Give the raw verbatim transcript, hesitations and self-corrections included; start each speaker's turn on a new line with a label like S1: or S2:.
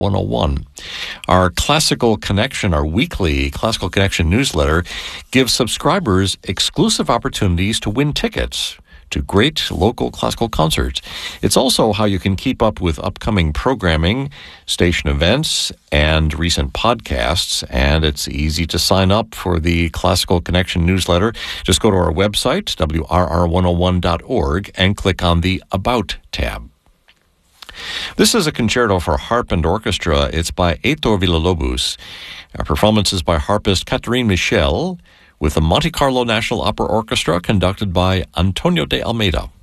S1: one oh one. Our Classical Connection, our weekly Classical Connection newsletter, gives subscribers exclusive opportunities to win tickets to great local classical concerts. It's also how you can keep up with upcoming programming, station events, and recent podcasts. And it's easy to sign up for the Classical Connection newsletter. Just go to our website, W R R one oh one dot org, and click on the About tab. This is a concerto for harp and orchestra. It's by Heitor Villa-Lobos. Our performance is by harpist Catherine Michel with the Monte Carlo National Opera Orchestra, conducted by Antonio de Almeida.